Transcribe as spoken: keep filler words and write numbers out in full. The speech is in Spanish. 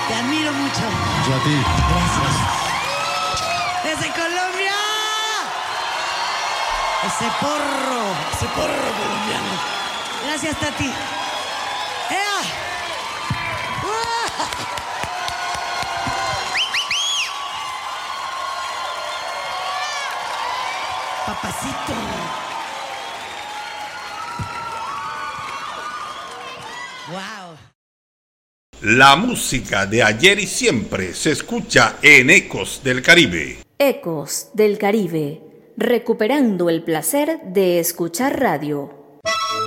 Te admiro mucho. Yo a ti. Gracias. Desde Colombia. Ese porro. Ese porro colombiano. Gracias, Tati. ¡Ea! ¡Uah! Papacito. Wow. La música de ayer y siempre se escucha en Ecos del Caribe. Ecos del Caribe, recuperando el placer de escuchar radio.